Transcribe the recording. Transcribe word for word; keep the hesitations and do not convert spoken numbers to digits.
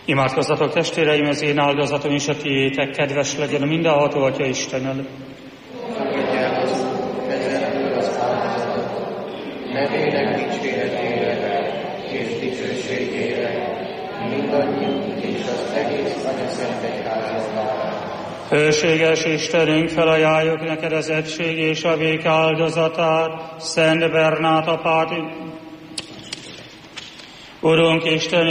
Imádkozzatok, testvéreim, az én áldozatom és a tiétek, kedves legyen a mindenható Atya Isten elő. Nevének dicséretére és dicsőségére, mindannyiunk és az egész Atyaszentegyházon. Hőséges Istenünk, felajánljuk neked az egység és a béke áldozatát, Szent Bernát apát. Urunk Isten,